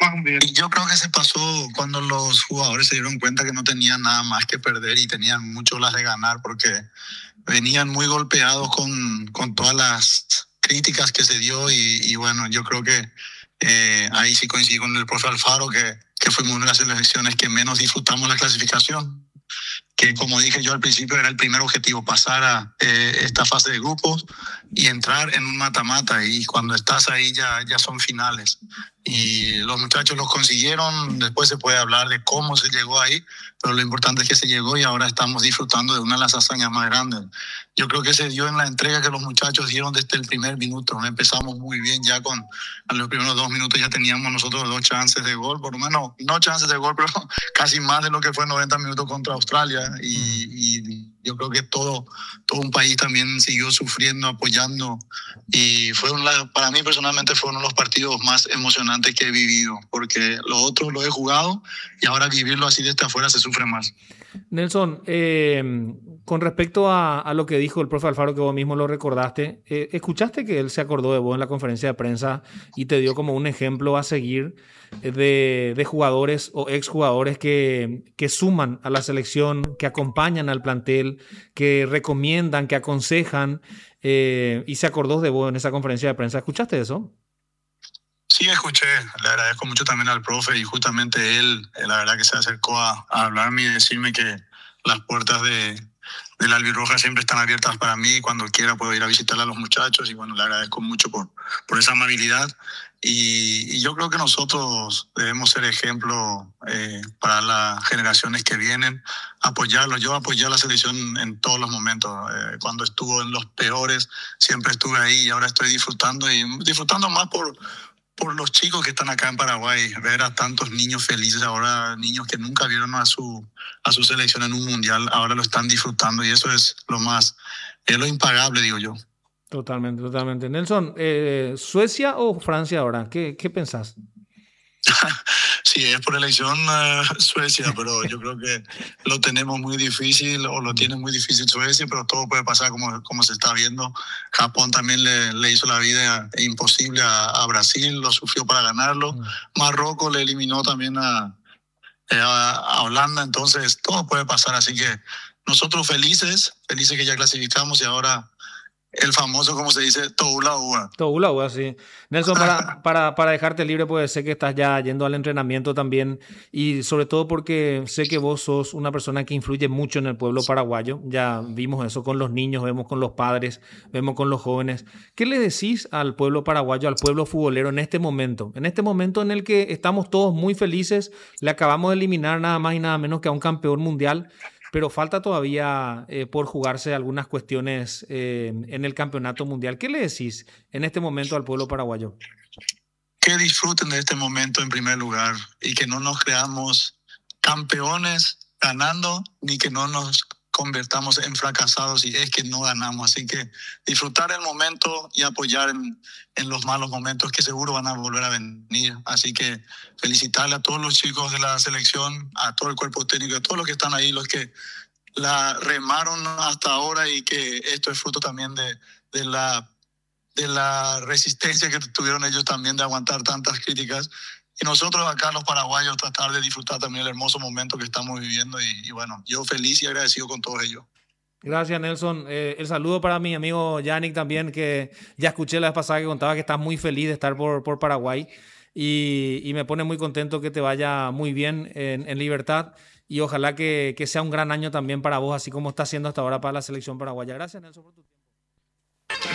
Y yo creo que se pasó cuando los jugadores se dieron cuenta que no tenían nada más que perder y tenían mucho las de ganar, porque venían muy golpeados con todas las críticas que se dio y bueno, yo creo que ahí sí coincido con el profe Alfaro, que fuimos una de las selecciones que menos disfrutamos la clasificación, que como dije yo al principio era el primer objetivo, pasar a esta fase de grupos y entrar en un mata-mata, y cuando estás ahí ya son finales. Y los muchachos los consiguieron, después se puede hablar de cómo se llegó ahí, pero lo importante es que se llegó y ahora estamos disfrutando de una de las hazañas más grandes. Yo creo que se dio en la entrega que los muchachos dieron desde el primer minuto. Empezamos muy bien, ya a los primeros 2 minutos ya teníamos nosotros 2 chances de gol, por lo menos, no chances de gol, pero casi más de lo que fue 90 minutos contra Australia, y yo creo que todo un país también siguió sufriendo, apoyando, y para mí personalmente fue uno de los partidos más emocionantes que he vivido, porque lo otro lo he jugado y ahora vivirlo así desde afuera se sufre más. Nelson, con respecto a lo que dijo el profe Alfaro, que vos mismo lo recordaste, ¿escuchaste que él se acordó de vos en la conferencia de prensa y te dio como un ejemplo a seguir de jugadores o exjugadores que suman a la selección, que acompañan al plantel, que recomiendan, que aconsejan, y se acordó de vos en esa conferencia de prensa? ¿Escuchaste eso? Sí, escuché. Le agradezco mucho también al profe, y justamente él, la verdad que se acercó a hablarme y decirme que las puertas del Albirroja siempre están abiertas para mí. Cuando quiera puedo ir a visitar a los muchachos, y bueno, le agradezco mucho por esa amabilidad. Y yo creo que nosotros debemos ser ejemplo para las generaciones que vienen, apoyarlos. Yo apoyé a la selección en todos los momentos. Cuando estuvo en los peores, siempre estuve ahí, y ahora estoy disfrutando, y disfrutando más por los chicos que están acá en Paraguay, ver a tantos niños felices ahora, niños que nunca vieron a su selección en un mundial, ahora lo están disfrutando, y eso es es lo impagable, digo yo. Totalmente, totalmente. Nelson, ¿Suecia o Francia ahora? ¿Qué pensás? Sí, es por elección Suecia, pero yo creo que lo tenemos muy difícil, o lo tiene muy difícil Suecia, pero todo puede pasar como se está viendo. Japón también le hizo la vida imposible a Brasil, lo sufrió para ganarlo. Marruecos le eliminó también a Holanda, entonces todo puede pasar, así que nosotros felices que ya clasificamos, y ahora el famoso, como se dice, Toula Ua. Toula Ua, sí. Nelson, para dejarte libre, pues sé que estás ya yendo al entrenamiento también, y sobre todo porque sé que vos sos una persona que influye mucho en el pueblo paraguayo. Ya vimos eso con los niños, vemos con los padres, vemos con los jóvenes. ¿Qué le decís al pueblo paraguayo, al pueblo futbolero en este momento? En este momento en el que estamos todos muy felices, le acabamos de eliminar nada más y nada menos que a un campeón mundial, pero falta todavía por jugarse algunas cuestiones en el campeonato mundial. ¿Qué le decís en este momento al pueblo paraguayo? Que disfruten de este momento en primer lugar, y que no nos creamos campeones ganando, ni que no nos convertamos en fracasados si es que no ganamos. Así que disfrutar el momento y apoyar en los malos momentos, que seguro van a volver a venir. Así que felicitarle a todos los chicos de la selección, a todo el cuerpo técnico, a todos los que están ahí, los que la remaron hasta ahora, y que esto es fruto también de la resistencia que tuvieron ellos también de aguantar tantas críticas. Y nosotros acá, los paraguayos, tratar de disfrutar también el hermoso momento que estamos viviendo. Y bueno, yo feliz y agradecido con todos ellos. Gracias, Nelson. El saludo para mi amigo Yannick también, que ya escuché la vez pasada que contaba que estás muy feliz de estar por Paraguay, y me pone muy contento que te vaya muy bien en Libertad, y ojalá que sea un gran año también para vos, así como está siendo hasta ahora para la selección paraguaya. Gracias, Nelson, por tu tiempo.